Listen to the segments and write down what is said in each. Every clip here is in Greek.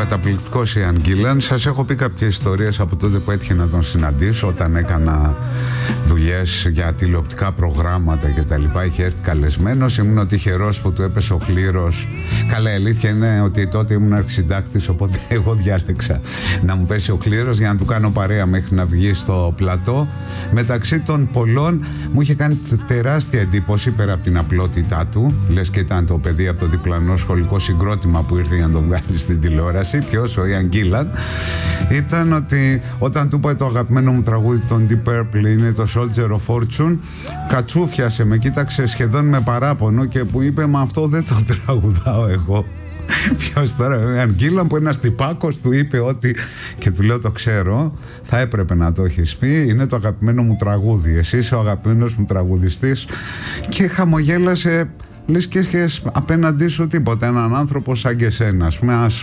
Καταπληκτικός Ιαν Γκίλαν. Σας έχω πει κάποιες ιστορίες από τότε που έτυχε να τον συναντήσω, όταν έκανα δουλειές για τηλεοπτικά προγράμματα και τα λοιπά. Είχε έρθει καλεσμένος, ήμουν τυχερός που του έπεσε ο κλήρος. Καλά, η αλήθεια είναι ότι τότε ήμουν αρχισυντάκτης, οπότε εγώ διάλεξα να μου πέσει ο κλήρος για να του κάνω παρέα μέχρι να βγει στο πλατό. Μεταξύ των πολλών μου είχε κάνει τεράστια εντύπωση, πέρα από την απλότητά του, λες και ήταν το παιδί από το διπλανό σχολικό συγκρότημα που ήρθε για να τον βγάλει στην τηλεόραση. Ποιος? Ο Ιαν Γκίλαν. Ήταν ότι όταν του είπα το αγαπημένο μου τραγούδι των Deep Purple είναι το Soldier of Fortune, κατσούφιασε, με κοίταξε σχεδόν με παράπονο και που είπε, μα αυτό δεν το τραγουδάω εγώ. Ποιος τώρα? Ο Ιαν Γκίλαν, που ένας τυπάκος του είπε ότι, και του λέω το ξέρω, θα έπρεπε να το έχεις πει, είναι το αγαπημένο μου τραγούδι, εσύ είσαι ο αγαπημένος μου τραγουδιστής. Και χαμογέλασε, λες και έχεις απέναντί σου τίποτα, έναν άνθρωπο σαν και εσένα, ας πούμε, ένας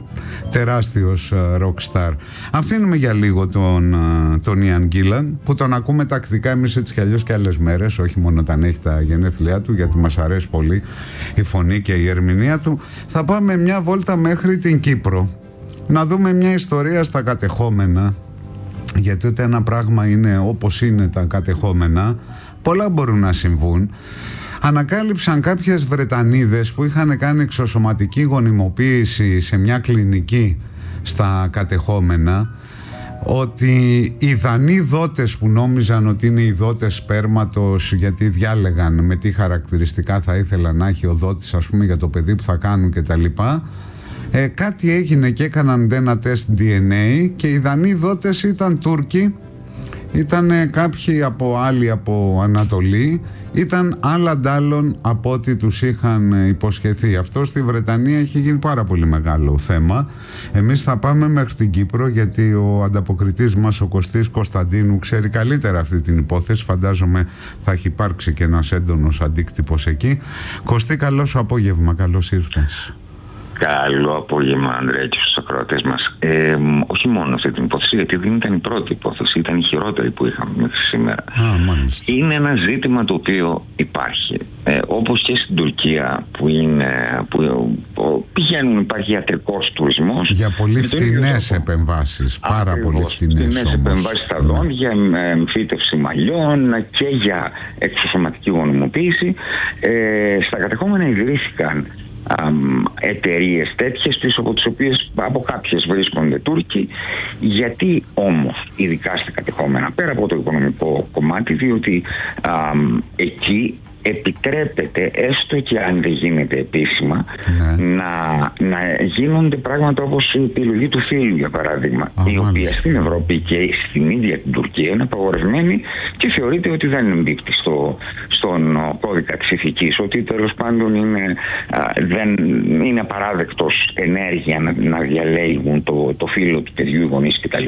τεράστιος rockstar. Αφήνουμε για λίγο τον Ιαν Γκίλαν, που τον ακούμε τακτικά εμείς έτσι κι αλλιώς και άλλες μέρες, όχι μόνο όταν έχει τα γενέθλιά του, γιατί μας αρέσει πολύ η φωνή και η ερμηνεία του. Θα πάμε μια βόλτα μέχρι την Κύπρο, να δούμε μια ιστορία στα κατεχόμενα, γιατί ούτε ένα πράγμα είναι όπως είναι τα κατεχόμενα, πολλά μπορούν να συμβούν. Ανακάλυψαν κάποιες Βρετανίδες που είχαν κάνει εξωσωματική γονιμοποίηση σε μια κλινική στα κατεχόμενα, ότι οι Δανείοι δότες που νόμιζαν ότι είναι οι δότες σπέρματος, γιατί διάλεγαν με τι χαρακτηριστικά θα ήθελαν να έχει ο δότης, ας πούμε, για το παιδί που θα κάνουν και τα λοιπά, κάτι έγινε και έκαναν ένα τεστ DNA και οι Δανείοι δότες ήταν Τούρκοι, ήταν κάποιοι άλλοι από Ανατολή, ήταν άλλα ντάλλον από ό,τι τους είχαν υποσχεθεί. Αυτό στη Βρετανία έχει γίνει πάρα πολύ μεγάλο θέμα. Εμείς θα πάμε μέχρι την Κύπρο, γιατί ο ανταποκριτής μας, ο Κωστής Κωνσταντίνου, ξέρει καλύτερα αυτή την υπόθεση. Φαντάζομαι θα έχει υπάρξει και ένας έντονος αντίκτυπος εκεί. Κωστή, καλό σου απόγευμα, καλώς ήρθες. Καλό απόγευμα, Ανδρέα, και στους ακροατές μας. Όχι μόνο αυτή την υπόθεση, γιατί δεν ήταν η πρώτη υπόθεση, ήταν η χειρότερη που είχαμε μέχρι σήμερα. Είναι ένα ζήτημα το οποίο υπάρχει. Όπως και στην Τουρκία, που πηγαίνουν, υπάρχει ιατρικός τουρισμός. Για πολύ φτηνές επεμβάσεις, πάρα πολύ φτηνές επεμβάσεις στα δόντια, εμφύτευση μαλλιών και για εξωσωματική γονιμοποίηση. Στα κατεχόμενα ιδρύθηκαν εταιρείες τέτοιες, πίσω από τις οποίες από κάποιες βρίσκονται Τούρκοι. Γιατί όμως, ειδικά στα κατεχόμενα, πέρα από το οικονομικό κομμάτι, διότι εκεί επιτρέπεται, έστω και αν δεν γίνεται επίσημα, να γίνονται πράγματα όπως η επιλογή του φύλου, για παράδειγμα, η οποία στην Ευρώπη και στην ίδια την Τουρκία είναι απαγορευμένη και θεωρείται ότι δεν εμπίπτει στον κώδικα της ηθικής, ότι τέλος πάντων δεν είναι απαράδεκτος ενέργεια να διαλέγουν το φύλο του παιδιού, οι γονείς κτλ.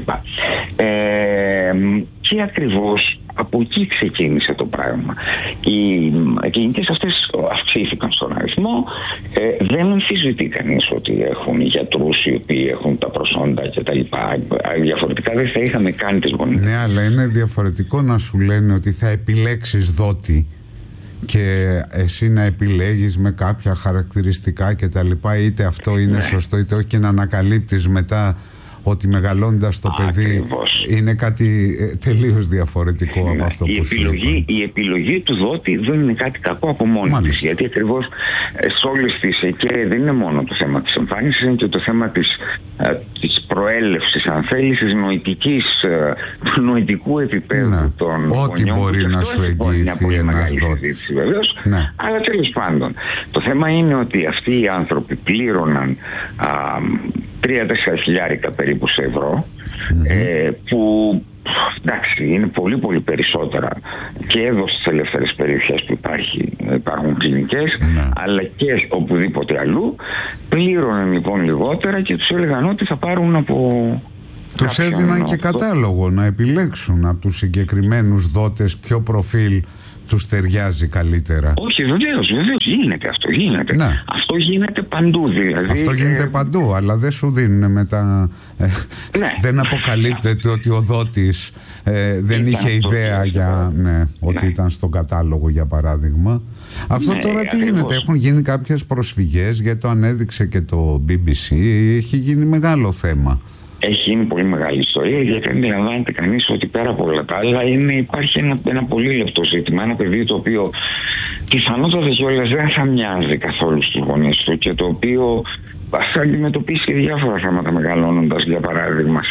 Και ακριβώς από εκεί ξεκίνησε το πράγμα. Οι κλινικές αυτές αυξήθηκαν στον αριθμό. Δεν αμφισβητεί κανείς ότι έχουν γιατρούς οι οποίοι έχουν τα προσόντα κτλ. Διαφορετικά δεν θα είχαμε κάνει τις γονείς. Ναι, αλλά είναι διαφορετικό να σου λένε ότι θα επιλέξεις δότη και εσύ να επιλέγεις με κάποια χαρακτηριστικά κτλ. Είτε αυτό είναι σωστό είτε όχι, και να ανακαλύπτεις μετά ότι μεγαλώντας το παιδί είναι κάτι τελείως διαφορετικό από αυτό που σου είπα. Η επιλογή του δότη δεν είναι κάτι κακό από μόνη της, γιατί ακριβώς σε όλες τις, και δεν είναι μόνο το θέμα της εμφάνισης, είναι και το θέμα της προέλευσης, αν θέλεις, της του νοητικού επίπεδου των γονιών. Ό,τι μπορεί να σου εγγυηθεί ένας δότης. Αλλά τέλος πάντων, το θέμα είναι ότι αυτοί οι άνθρωποι πλήρωναν 3-4 χιλιάρικα περίπου σε ευρώ, που εντάξει είναι πολύ πολύ περισσότερα και εδώ στις ελεύθερες περιοχές που υπάρχουν κλινικές, αλλά και οπουδήποτε αλλού. Πλήρωναν λοιπόν λιγότερα και τους έλεγαν ότι θα πάρουν από Τους έδιναν και κατάλογο να επιλέξουν από τους συγκεκριμένους δότες ποιο προφίλ τους ταιριάζει καλύτερα. Όχι, βεβαίως γίνεται αυτό. Γίνεται. Ναι. Αυτό γίνεται παντού δηλαδή. Αυτό γίνεται παντού, αλλά δεν σου δίνουν μετά. Ναι. Δεν αποκαλύπτεται ότι ο δότης δεν είχε ιδέα για ότι ήταν στον κατάλογο, για παράδειγμα. Αυτό τώρα τι γίνεται? Έχουν γίνει κάποιες προσφυγές, γιατί το ανέδειξε και το BBC, έχει γίνει μεγάλο θέμα. Έχει γίνει πολύ μεγάλη ιστορία, γιατί αντιλαμβάνεται κανείς ότι πέρα από όλα τα άλλα υπάρχει ένα πολύ λεπτό ζήτημα. Ένα παιδί το οποίο πιθανότατα κιόλας δεν θα μοιάζει καθόλου στους γονείς του και το οποίο θα αντιμετωπίσει και διάφορα θέματα μεγαλώνοντας, για παράδειγμα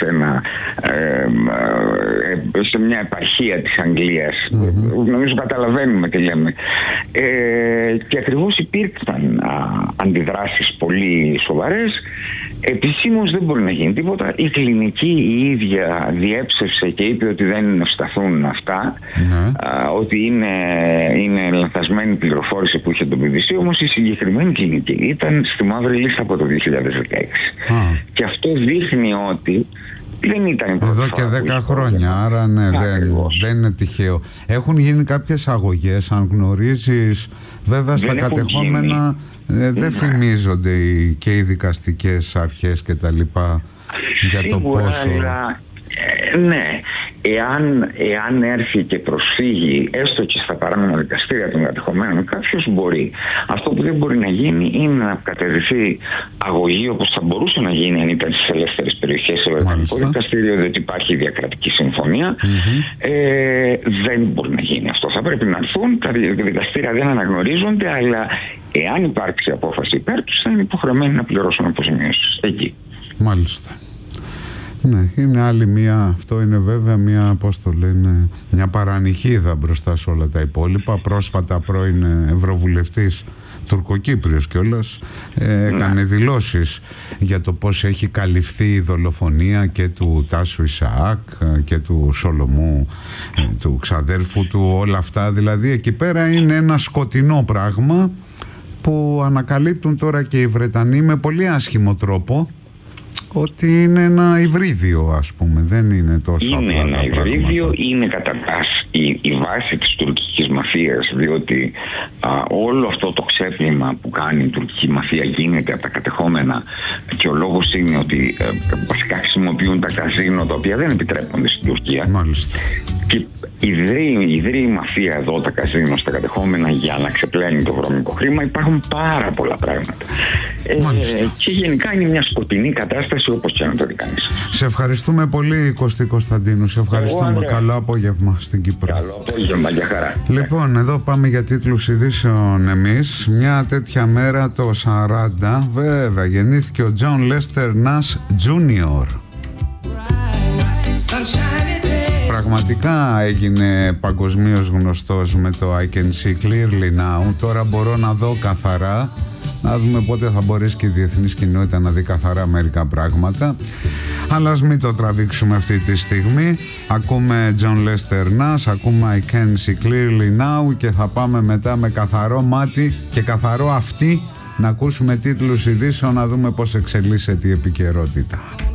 σε μια επαρχία της Αγγλίας. Νομίζω καταλαβαίνουμε τι λέμε. Και ακριβώς υπήρξαν αντιδράσεις πολύ σοβαρές. Επισήμως δεν μπορεί να γίνει τίποτα. Η κλινική η ίδια διέψευσε και είπε ότι δεν ευσταθούν αυτά, ότι είναι λανθασμένη πληροφόρηση που είχε το BBC. Όμως η συγκεκριμένη κλινική ήταν στη μαύρη λίστα από το 2016. Και αυτό δείχνει ότι δεν ήταν εδώ και 10 χρόνια, άρα δεν είναι τυχαίο. Έχουν γίνει κάποιες αγωγές, αν γνωρίζεις? Βέβαια στα κατεχόμενα δεν φημίζονται και οι δικαστικές αρχές και τα λοιπά για το πόσο... Ναι, εάν έρθει και προσφύγει έστω και στα παράνομα δικαστήρια των κατεχομένων, κάποιος μπορεί. Αυτό που δεν μπορεί να γίνει είναι να καταδειχθεί αγωγή, όπως θα μπορούσε να γίνει αν ήταν στις ελεύθερες περιοχές στο Ευρωπαϊκό Δικαστήριο, διότι υπάρχει διακρατική συμφωνία. Δεν μπορεί να γίνει αυτό. Θα πρέπει να έρθουν, τα δικαστήρια δεν αναγνωρίζονται, αλλά εάν υπάρξει απόφαση υπέρ τους, θα είναι υποχρεωμένοι να πληρώσουν αποζημιώσεις εκεί. Μάλιστα. Ναι, είναι άλλη μία, αυτό είναι βέβαια μία, πώς το λένε, μια παρανυχίδα μπροστά σε όλα τα υπόλοιπα. Πρόσφατα πρώην Ευρωβουλευτής, Τουρκοκύπριος κιόλας, έκανε δηλώσεις για το πώς έχει καλυφθεί η δολοφονία και του Τάσου Ισαάκ και του Σολομού, του ξαδέρφου του, όλα αυτά. Δηλαδή εκεί πέρα είναι ένα σκοτεινό πράγμα που ανακαλύπτουν τώρα και οι Βρετανοί με πολύ άσχημο τρόπο, ότι είναι ένα υβρίδιο, ας πούμε, δεν είναι τόσο απλά. Είναι ένα υβρίδιο, είναι καταρχάς η βάση της τουρκικής μαφίας, διότι όλο αυτό το ξέπλυμα που κάνει η τουρκική μαφία γίνεται από τα κατεχόμενα, και ο λόγος είναι ότι βασικά χρησιμοποιούν τα καζίνο, τα οποία δεν επιτρέπονται στην Τουρκία. Μάλιστα. Και ιδρύει η μαφία εδώ τα καζίνο στα κατεχόμενα για να ξεπλένει το βρώμικο χρήμα. Υπάρχουν πάρα πολλά πράγματα. Και γενικά είναι μια σκοτεινή κατάσταση, όπως και να το δει κανείς. Σε ευχαριστούμε πολύ, Κωστή Κωνσταντίνου. Σε ευχαριστούμε. Καλό απόγευμα στην Κύπρο. Καλό απόγευμα, για χαρά. Λοιπόν, εδώ πάμε για τίτλους ειδήσεων εμείς. Μια τέτοια μέρα το 40, βέβαια, γεννήθηκε ο Τζον Λέστερ Νας Τζούνιορ. Πραγματικά έγινε παγκοσμίως γνωστός με το I can see clearly now. Τώρα μπορώ να δω καθαρά. Να δούμε πότε θα μπορέσει και η διεθνής κοινότητα να δει καθαρά μερικά πράγματα. Αλλά ας μην το τραβήξουμε αυτή τη στιγμή. Ακούμε John Lester Nash, ακούμε I can see clearly now και θα πάμε μετά με καθαρό μάτι και καθαρό αυτί να ακούσουμε τίτλους ειδήσεων, να δούμε πώς εξελίσσεται η επικαιρότητα.